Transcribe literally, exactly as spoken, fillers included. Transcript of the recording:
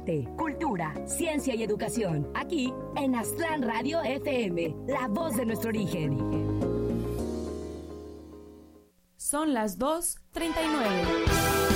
arte, cultura, ciencia y educación. Aquí en Aztlán Radio F M, la voz de nuestro origen. Son las dos treinta y nueve.